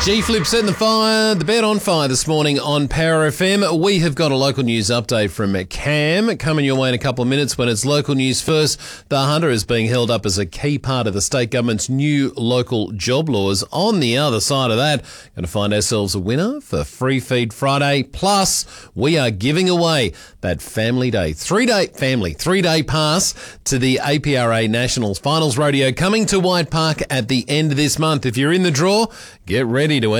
G-Flip setting the bed on fire this morning on Power FM. We have got a local news update from Cam coming your way in a couple of minutes. When it's local news first, the Hunter is being held up as a key part of the state government's new local job laws. On the other side of that, going to find ourselves a winner for Free Feed Friday. Plus, we are giving away that Family Day, three-day pass to the APRA Nationals Finals Rodeo coming to White Park at the end of this month. If you're in the draw, get ready to